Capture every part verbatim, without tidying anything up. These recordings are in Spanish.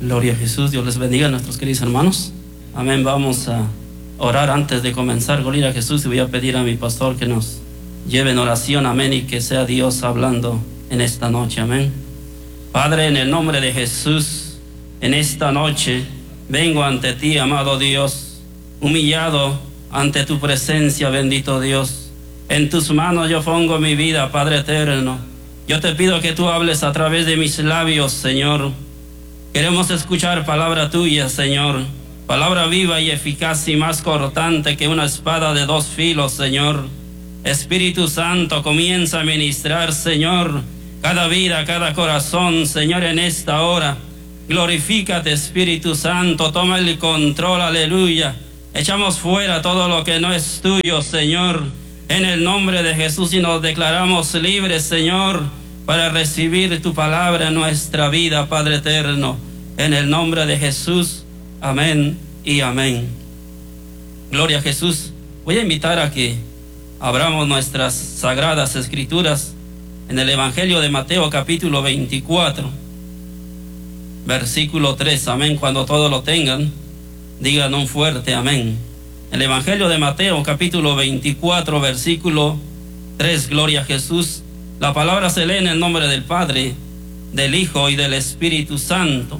Gloria a Jesús. Dios les bendiga a nuestros queridos hermanos. Amén. Vamos a orar antes de comenzar. Gloria a Jesús. Y voy a pedir a mi pastor que nos lleve en oración. Amén. Y que sea Dios hablando en esta noche. Amén. Padre, en el nombre de Jesús, en esta noche vengo ante ti, amado Dios, humillado ante tu presencia, bendito Dios. En tus manos yo pongo mi vida, Padre eterno. Yo te pido que tú hables a través de mis labios, Señor. Queremos escuchar palabra tuya, Señor. Palabra viva y eficaz y más cortante que una espada de dos filos, Señor. Espíritu Santo, comienza a ministrar, Señor, cada vida, cada corazón, Señor, en esta hora. Glorifícate, Espíritu Santo, toma el control, aleluya. Echamos fuera todo lo que no es tuyo, Señor, en el nombre de Jesús, y nos declaramos libres, Señor, para recibir tu palabra en nuestra vida, Padre eterno, en el nombre de Jesús. Amén y amén. Gloria a Jesús. Voy a invitar a que abramos nuestras sagradas escrituras en el Evangelio de Mateo, capítulo veinticuatro, versículo tres. Amén. Cuando todos lo tengan, digan un fuerte amén. El Evangelio de Mateo, capítulo veinticuatro, versículo tres. Gloria a Jesús. La palabra se lee en el nombre del Padre, del Hijo y del Espíritu Santo.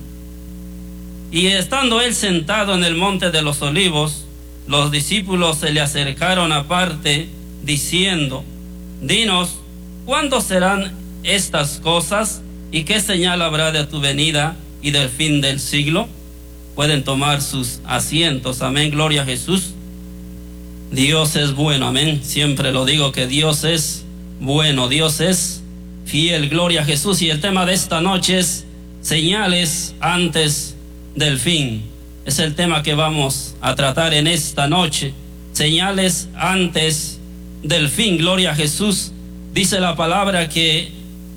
Y estando él sentado en el monte de los olivos, los discípulos se le acercaron aparte, diciendo: Dinos, ¿cuándo serán estas cosas? ¿Y qué señal habrá de tu venida y del fin del siglo? Pueden tomar sus asientos. Amén. Gloria a Jesús. Dios es bueno. Amén. Siempre lo digo, que Dios es bueno. Dios es fiel. Gloria a Jesús. Y el tema de esta noche es señales antes del fin. Es el tema que vamos a tratar en esta noche. Señales antes del fin. Gloria a Jesús. Dice la palabra que,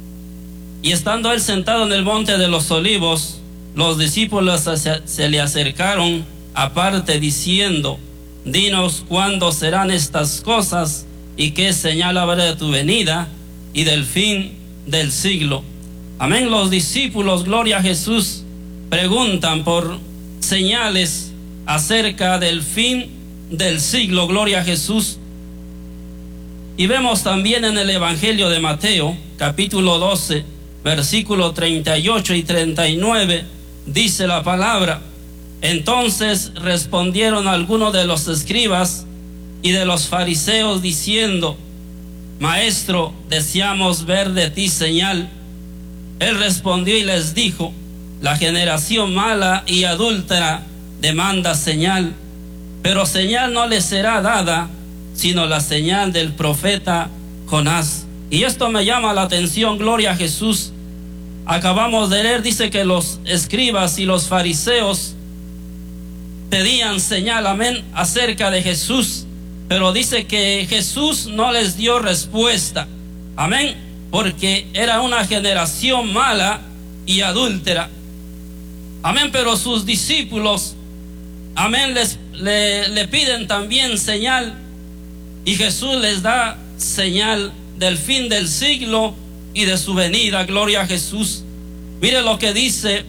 y estando él sentado en el monte de los olivos, los discípulos se, se le acercaron aparte, diciendo: Dinos, ¿cuándo serán estas cosas? ¿Y qué señal habrá de tu venida y del fin del siglo? Amén. Los discípulos, gloria a Jesús, preguntan por señales acerca del fin del siglo. Gloria a Jesús. Y vemos también en el Evangelio de Mateo, capítulo doce, versículos treinta y ocho y treinta y nueve, dice la palabra: Entonces respondieron algunos de los escribas y de los fariseos, diciendo: Maestro, deseamos ver de ti señal. Él respondió y les dijo: La generación mala y adúltera demanda señal, pero señal no le será dada, sino la señal del profeta Jonás. Y esto me llama la atención. Gloria a Jesús. Acabamos de leer, dice que los escribas y los fariseos pedían señal, amén, acerca de Jesús, pero dice que Jesús no les dio respuesta, amén, porque era una generación mala y adúltera, amén. Pero sus discípulos, amén, les, le, le piden también señal, y Jesús les da señal del fin del siglo y de su venida. Gloria a Jesús. Mire lo que dice,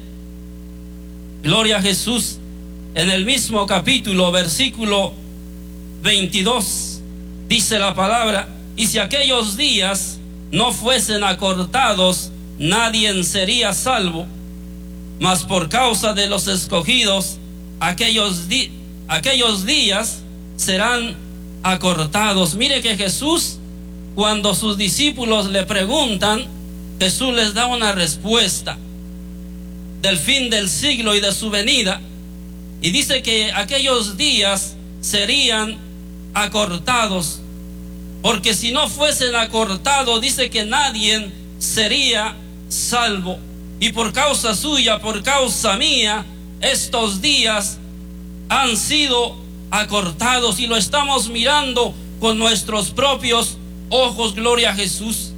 gloria a Jesús, en el mismo capítulo, versículo veintidós, dice la palabra: Y si aquellos días no fuesen acortados, nadie sería salvo, mas por causa de los escogidos, aquellos, di aquellos días serán acortados. Mire que Jesús, cuando sus discípulos le preguntan, Jesús les da una respuesta del fin del siglo y de su venida, y dice que aquellos días serían acortados, porque si no fuesen acortados, dice que nadie sería salvo, y por causa suya, por causa mía, estos días han sido acortados, y lo estamos mirando con nuestros propios ojos. Gloria a Jesús.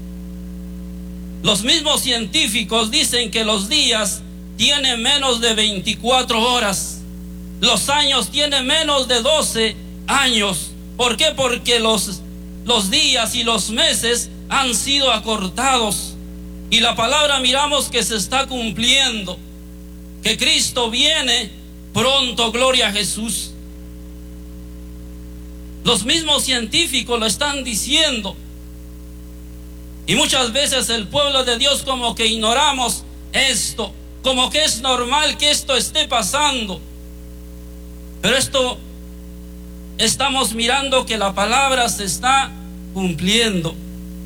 Los mismos científicos dicen que los días tienen menos de veinticuatro horas, los años tienen menos de doce años. ¿Por qué? Porque los, los días y los meses han sido acortados, y la palabra miramos que se está cumpliendo. que Cristo viene pronto, gloria a Jesús. Los mismos científicos lo están diciendo. Y muchas veces el pueblo de Dios como que ignoramos esto, como que es normal que esto esté pasando. Pero esto estamos mirando que la palabra se está cumpliendo.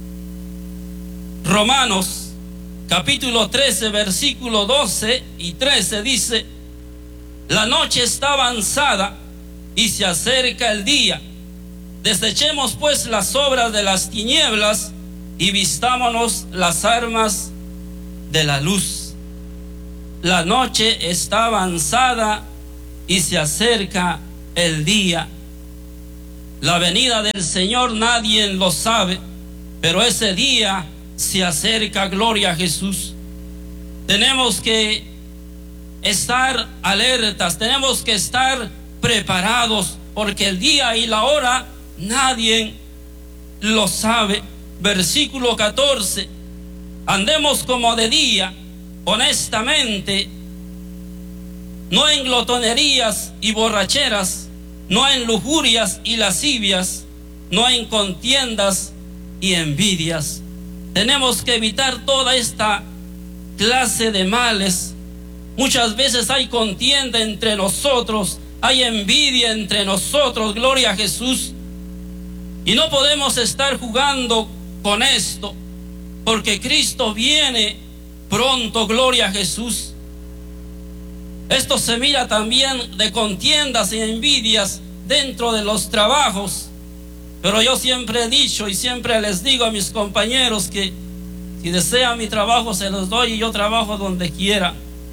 Romanos capítulo trece, versículo doce y trece dice: la noche está avanzada y se acerca el día. Desechemos pues las obras de las tinieblas y vistámonos las armas de la luz. La noche está avanzada y se acerca el día. La venida del Señor nadie lo sabe, pero ese día se acerca, gloria a Jesús. Tenemos que estar alertas, tenemos que estar preparados, porque el día y la hora nadie lo sabe. Versículo catorce: andemos como de día, honestamente, no en glotonerías y borracheras, no en lujurias y lascivias, no en contiendas y envidias. Tenemos que evitar toda esta clase de males. Muchas veces hay contienda entre nosotros, hay envidia entre nosotros, gloria a Jesús. Y no podemos estar jugando con esto, porque Cristo viene pronto, gloria a Jesús. Esto se mira también de contiendas y envidias dentro de los trabajos. Pero yo siempre he dicho y siempre les digo a mis compañeros que si desean mi trabajo se los doy, y yo trabajo donde quiera.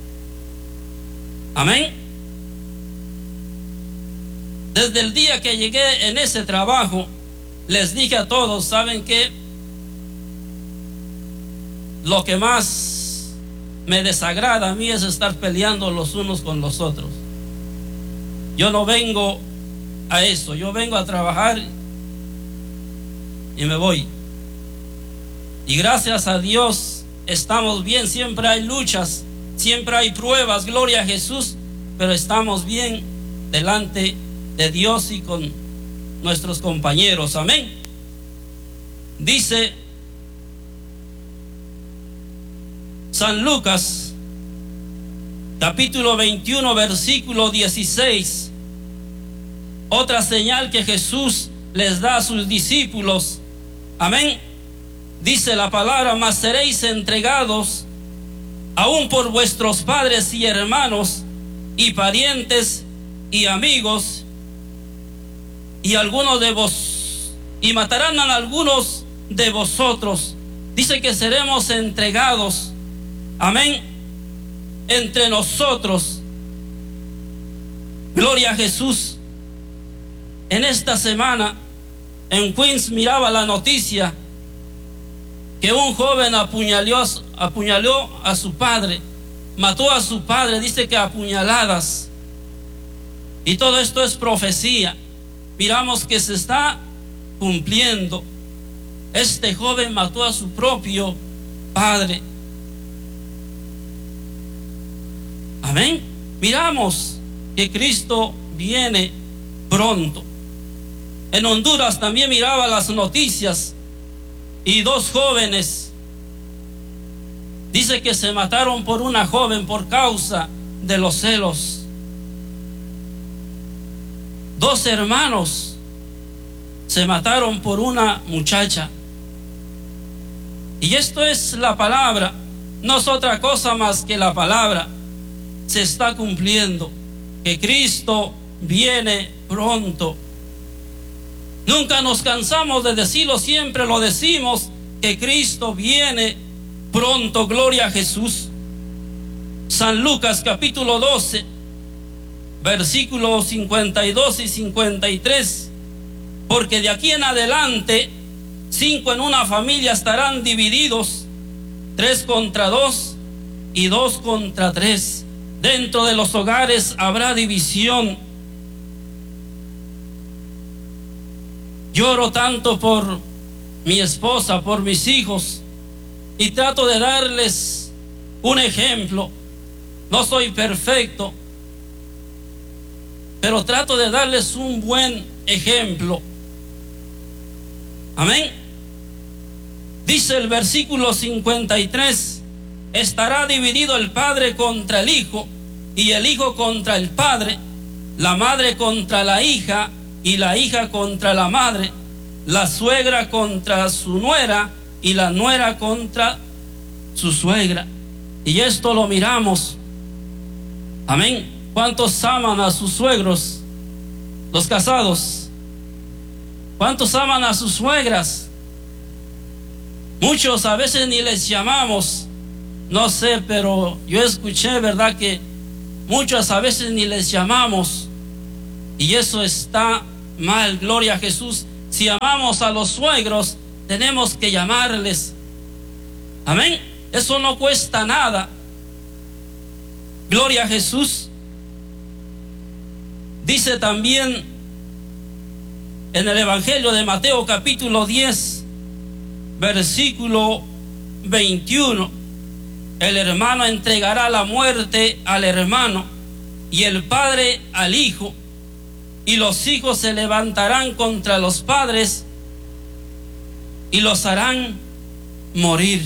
Amén. Desde el día que llegué en ese trabajo, les dije a todos: ¿saben qué? Lo que más me desagrada a mí es estar peleando los unos con los otros. Yo no vengo a eso, yo vengo a trabajar y me voy. Y gracias a Dios estamos bien. Siempre hay luchas, siempre hay pruebas, gloria a Jesús, pero estamos bien delante de Dios y con nuestros compañeros. Amén. Dice San Lucas capítulo veintiuno, versículo dieciséis, otra señal que Jesús les da a sus discípulos. Amén. Dice la palabra: mas seréis entregados aún por vuestros padres y hermanos y parientes y amigos, y algunos de vos, y matarán a algunos de vosotros. Dice que seremos entregados, amén, entre nosotros. Gloria a Jesús. En esta semana en Queens miraba la noticia que un joven apuñaló, apuñaló a su padre, mató a su padre, dice que a puñaladas. Y todo esto es profecía. Miramos que se está cumpliendo. Este joven mató a su propio padre. Amén. Miramos que Cristo viene pronto. En Honduras también miraba las noticias y dos jóvenes, dice que se mataron por una joven por causa de los celos. Dos hermanos se mataron por una muchacha. Y esto es la palabra, no es otra cosa más que la palabra. Se está cumpliendo, que Cristo viene pronto. Nunca nos cansamos de decirlo, siempre lo decimos, que Cristo viene pronto, gloria a Jesús. San Lucas capítulo doce, versículos cincuenta y dos y cincuenta y tres: porque de aquí en adelante cinco en una familia estarán divididos, tres contra dos y dos contra tres. Dentro de los hogares habrá división. Lloro tanto por mi esposa, por mis hijos, y trato de darles un ejemplo. No soy perfecto, pero trato de darles un buen ejemplo. Amén. Dice el versículo cincuenta y tres: estará dividido el padre contra el hijo, y el hijo contra el padre, la madre contra la hija, y la hija contra la madre, la suegra contra su nuera, y la nuera contra su suegra. Y esto lo miramos. Amén. ¿Cuántos aman a sus suegros? Los casados. ¿Cuántos aman a sus suegras? Muchos a veces ni les llamamos. No sé, pero yo escuché, ¿verdad?, que muchos a veces ni les llamamos. Y eso está mal. Gloria a Jesús. Si amamos a los suegros, tenemos que llamarles. Amén. Eso no cuesta nada. Gloria a Jesús. Dice también en el Evangelio de Mateo capítulo diez, versículo veintiuno: el hermano entregará la muerte al hermano, y el padre al hijo, y los hijos se levantarán contra los padres y los harán morir.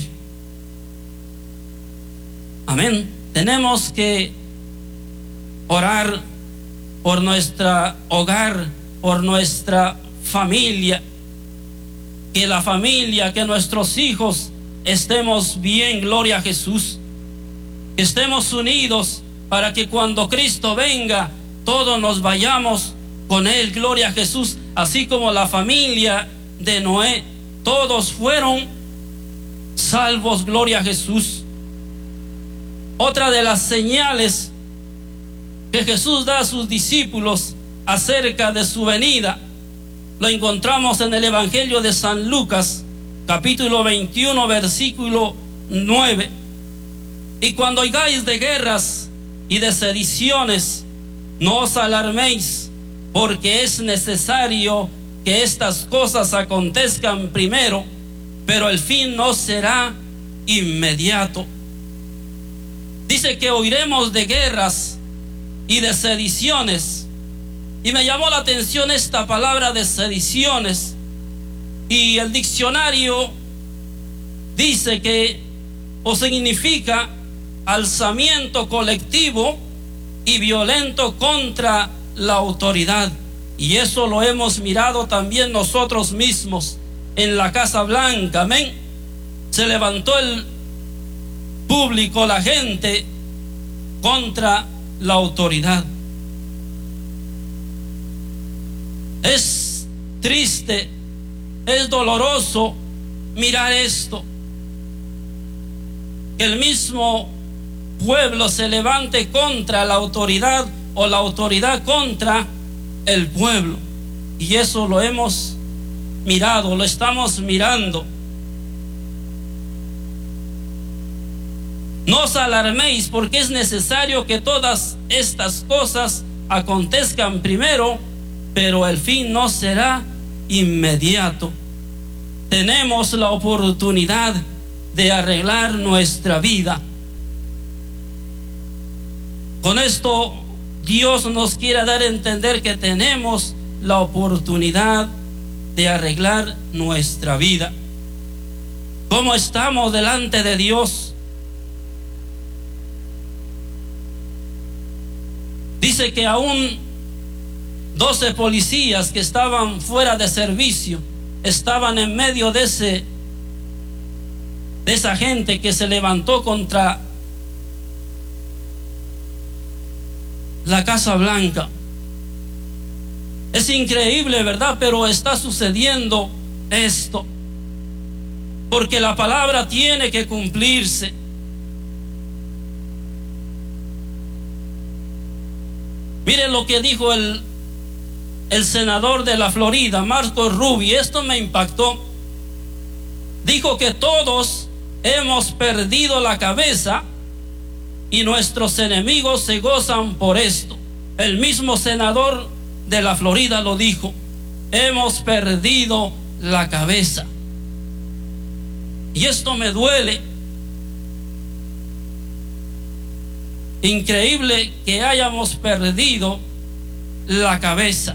Amén. Tenemos que orar por nuestro hogar, por nuestra familia, que la familia, que nuestros hijos estemos bien. Gloria a Jesús. Que estemos unidos para que cuando Cristo venga, todos nos vayamos con Él. Gloria a Jesús. Así como la familia de Noé, todos fueron salvos. Gloria a Jesús. Otra de las señales que Jesús da a sus discípulos acerca de su venida lo encontramos en el Evangelio de San Lucas capítulo veintiuno versículo nueve: y cuando oigáis de guerras y de sediciones, no os alarméis, porque es necesario que estas cosas acontezcan primero, pero el fin no será inmediato. Dice que oiremos de guerras y de sediciones. Y me llamó la atención esta palabra de sediciones. Y el diccionario dice que o significa alzamiento colectivo y violento contra la autoridad. Y eso lo hemos mirado también nosotros mismos en la Casa Blanca. Amén. Se levantó el público, la gente, contra la autoridad. Es triste, es doloroso mirar esto, que el mismo pueblo se levante contra la autoridad o la autoridad contra el pueblo. Y eso lo hemos mirado, lo estamos mirando. No os alarméis, porque es necesario que todas estas cosas acontezcan primero, pero el fin no será inmediato. Tenemos la oportunidad de arreglar nuestra vida. Con esto Dios nos quiere dar a entender que tenemos la oportunidad de arreglar nuestra vida. ¿Cómo estamos delante de Dios? Dice que aún doce policías que estaban fuera de servicio estaban en medio de ese de esa gente que se levantó contra la Casa Blanca. Es increíble, ¿verdad? Pero está sucediendo esto, porque la palabra tiene que cumplirse. Miren lo que dijo el, el senador de la Florida, Marco Rubio. Esto me impactó. Dijo que todos hemos perdido la cabeza y nuestros enemigos se gozan por esto. El mismo senador de la Florida lo dijo: hemos perdido la cabeza. Y esto me duele, Increíble que hayamos perdido la cabeza.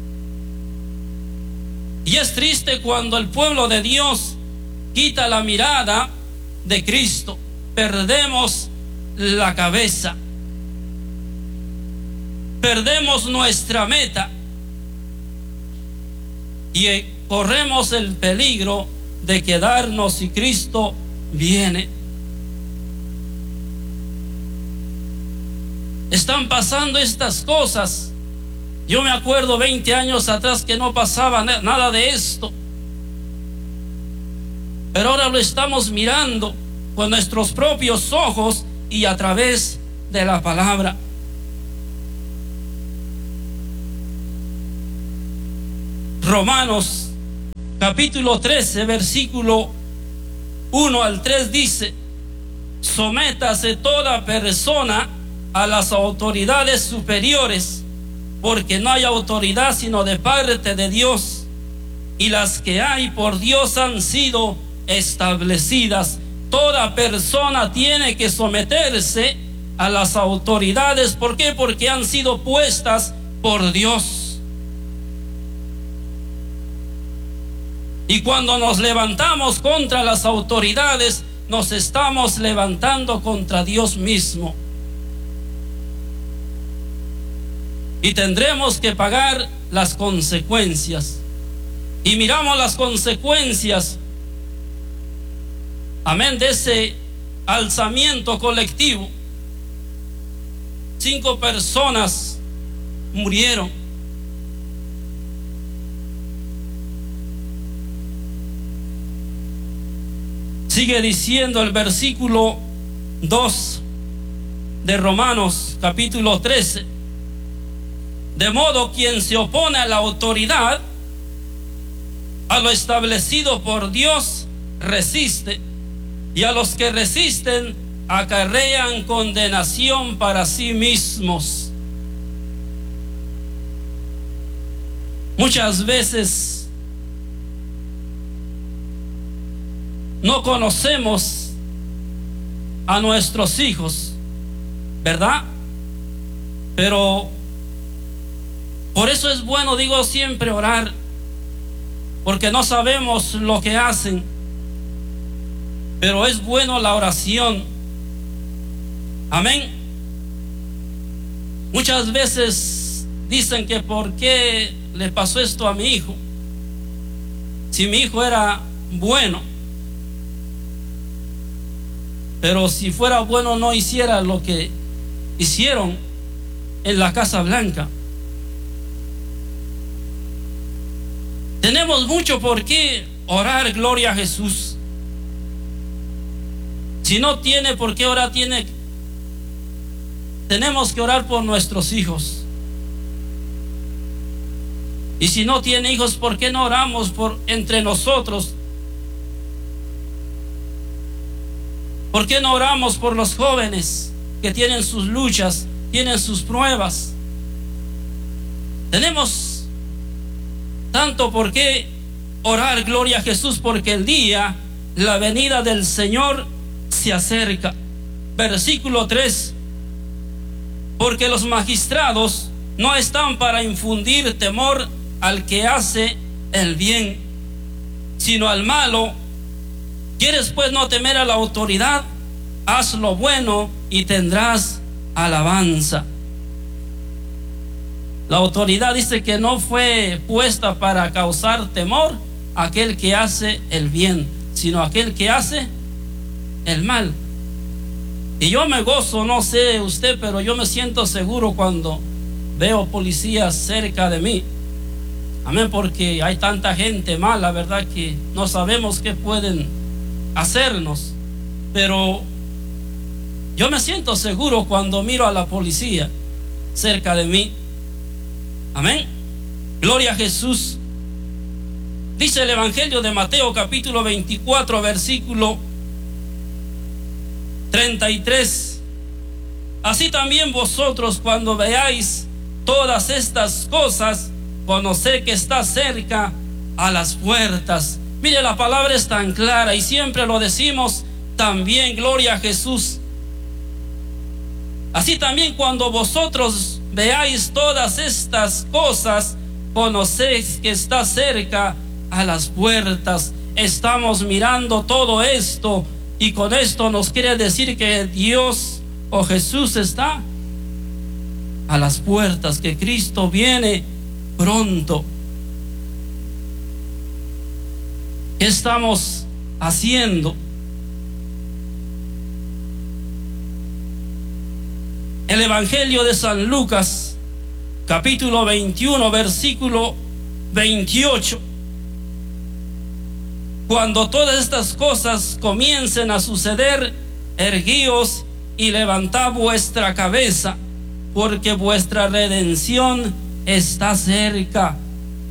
Y es triste cuando el pueblo de Dios quita la mirada de Cristo. Perdemos la cabeza. Perdemos nuestra meta. Y corremos el peligro de quedarnos si Cristo viene. Están pasando estas cosas. Yo me acuerdo veinte años atrás que no pasaba nada de esto. Pero ahora lo estamos mirando con nuestros propios ojos y a través de la palabra. Romanos capítulo trece, versículo uno al tres dice: sométase toda persona a las autoridades superiores, porque no hay autoridad sino de parte de Dios, y las que hay por Dios han sido establecidas. Toda persona tiene que someterse a las autoridades. ¿Por qué? Porque han sido puestas por Dios. Y cuando nos levantamos contra las autoridades, nos estamos levantando contra Dios mismo. Y tendremos que pagar las consecuencias. Y miramos las consecuencias, amén, de ese alzamiento colectivo. Cinco personas murieron. Sigue diciendo el versículo dos de Romanos capítulo trece: de modo quien se opone a la autoridad, a lo establecido por Dios, resiste, y a los que resisten acarrean condenación para sí mismos. Muchas veces no conocemos a nuestros hijos, ¿verdad? Pero por eso es bueno, digo siempre, orar, porque no sabemos lo que hacen, pero es bueno la oración. Amén. Muchas veces dicen que por qué le pasó esto a mi hijo, si mi hijo era bueno. Pero si fuera bueno no hiciera lo que hicieron en la Casa Blanca. Tenemos mucho por qué orar, gloria a Jesús. Si no tiene por qué orar, tiene, tenemos que orar por nuestros hijos. Y si no tiene hijos, ¿por qué no oramos por entre nosotros? ¿Por qué no oramos por los jóvenes que tienen sus luchas, tienen sus pruebas? Tenemos tanto por qué orar, gloria a Jesús, porque el día, la venida del Señor se acerca. Versículo tres: porque los magistrados no están para infundir temor al que hace el bien, sino al malo. ¿Quieres pues no temer a la autoridad? Haz lo bueno y tendrás alabanza. La autoridad dice que no fue puesta para causar temor a aquel que hace el bien, sino a aquel que hace el mal. Y yo me gozo, no sé usted, pero yo me siento seguro cuando veo policías cerca de mí. Amén, porque hay tanta gente mala, ¿verdad? Que no sabemos qué pueden hacernos, pero yo me siento seguro cuando miro a la policía cerca de mí. Amén, gloria a Jesús. Dice el Evangelio de Mateo capítulo veinticuatro, versículo treinta y tres: así también vosotros, cuando veáis todas estas cosas, conoced que está cerca a las puertas. Mire, la palabra es tan clara y siempre lo decimos también, gloria a Jesús. Así también cuando vosotros veáis todas estas cosas, conocéis que está cerca a las puertas. Estamos mirando todo esto y con esto nos quiere decir que Dios o Jesús está a las puertas, que Cristo viene pronto. ¿Qué estamos haciendo? El Evangelio de San Lucas, capítulo veintiuno, versículo veintiocho. Cuando todas estas cosas comiencen a suceder, erguíos y levantad vuestra cabeza, porque vuestra redención está cerca.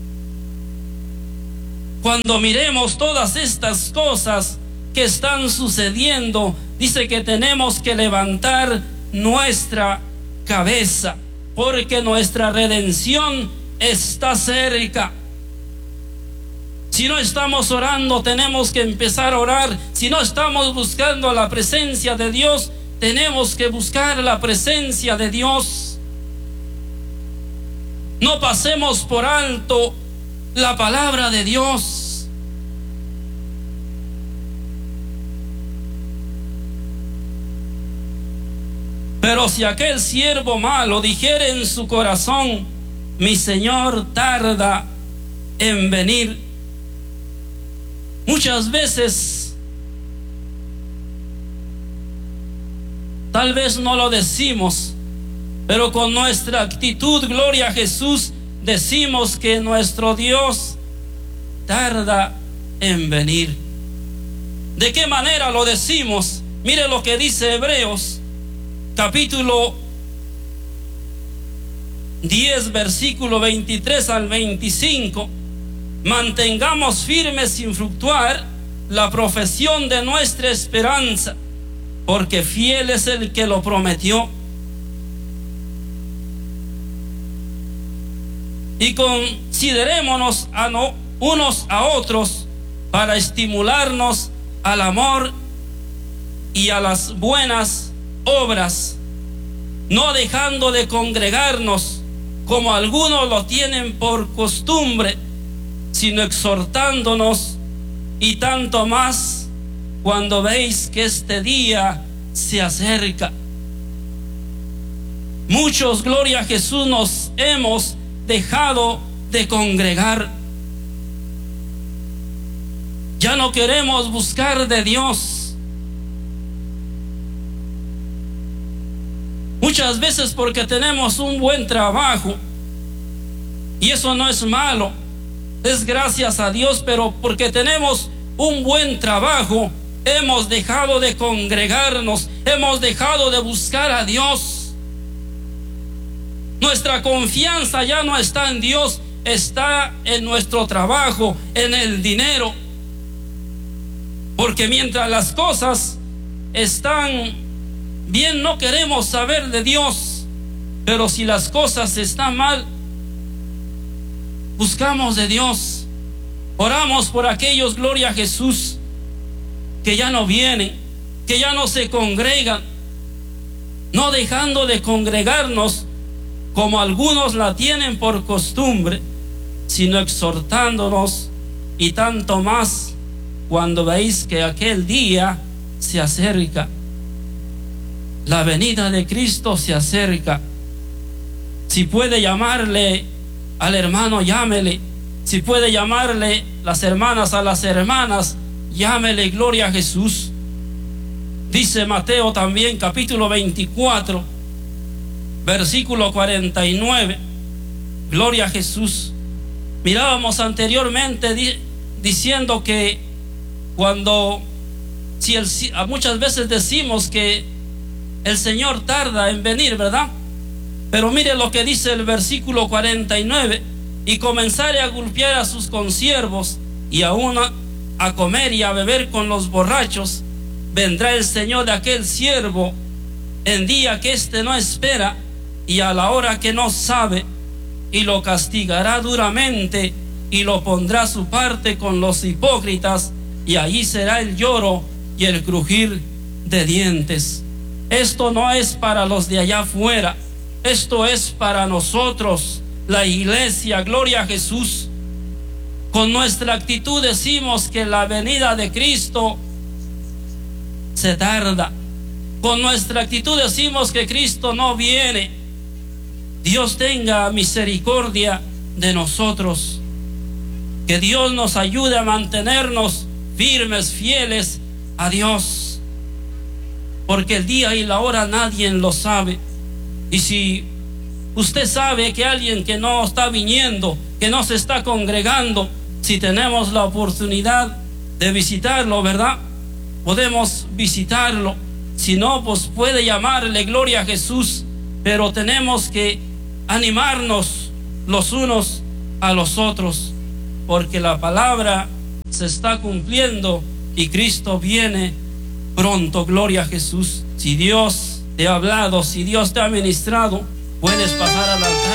Cuando miremos todas estas cosas que están sucediendo, dice que tenemos que levantar nuestra cabeza, porque nuestra redención está cerca. Si no estamos orando, tenemos que empezar a orar. Si no estamos buscando la presencia de Dios, tenemos que buscar la presencia de Dios. No pasemos por alto la palabra de Dios. Pero si aquel siervo malo dijere en su corazón: mi Señor tarda en venir. Muchas veces tal vez no lo decimos, pero con nuestra actitud, gloria a Jesús, decimos que nuestro Dios tarda en venir. ¿De qué manera lo decimos? Mire lo que dice Hebreos, capítulo diez, versículo veintitrés al veinticinco. Mantengamos firme sin fluctuar la profesión de nuestra esperanza, porque fiel es el que lo prometió. Y considerémonos a no, unos a otros para estimularnos al amor y a las buenas obras, no dejando de congregarnos como algunos lo tienen por costumbre, sino exhortándonos, y tanto más cuando veis que este día se acerca. Muchos, gloria a Jesús, nos hemos dejado de congregar. Ya no queremos buscar de Dios. Muchas veces porque tenemos un buen trabajo, y eso no es malo, es gracias a Dios, pero porque tenemos un buen trabajo, hemos dejado de congregarnos, hemos dejado de buscar a Dios. Nuestra confianza ya no está en Dios, está en nuestro trabajo, en el dinero. Porque mientras las cosas están bien, no queremos saber de Dios, pero si las cosas están mal, buscamos de Dios. Oramos por aquellos, gloria a Jesús, que ya no vienen, que ya no se congregan, no dejando de congregarnos como algunos la tienen por costumbre, sino exhortándonos, y tanto más cuando veis que aquel día se acerca. La venida de Cristo se acerca. Si puede llamarle al hermano, llámele. Si puede llamarle las hermanas a las hermanas, llámele, gloria a Jesús. Dice Mateo también, capítulo veinticuatro, versículo cuarenta y nueve. Gloria a Jesús. Mirábamos anteriormente di, diciendo que cuando si el, muchas veces decimos que el Señor tarda en venir, ¿verdad? Pero mire lo que dice el versículo cuarenta y nueve: y comenzare a golpear a sus consiervos, y aún a, a comer y a beber con los borrachos, vendrá el Señor de aquel siervo en día que éste no espera y a la hora que no sabe, y lo castigará duramente, y lo pondrá a su parte con los hipócritas, y allí será el lloro y el crujir de dientes. Esto no es para los de allá afuera, esto es para nosotros, la iglesia. Gloria a Jesús. Con nuestra actitud decimos que la venida de Cristo se tarda. Con nuestra actitud decimos que Cristo no viene. Dios tenga misericordia de nosotros. Que Dios nos ayude a mantenernos firmes, fieles a Dios. Porque el día y la hora nadie lo sabe. Y si usted sabe que alguien que no está viniendo, que no se está congregando, si tenemos la oportunidad de visitarlo, ¿verdad? Podemos visitarlo. Si no, pues puede llamarle, gloria a Jesús. Pero tenemos que animarnos los unos a los otros, porque la palabra se está cumpliendo y Cristo viene pronto. Gloria a Jesús. Si Dios te ha hablado, si Dios te ha ministrado, puedes pasar al altar.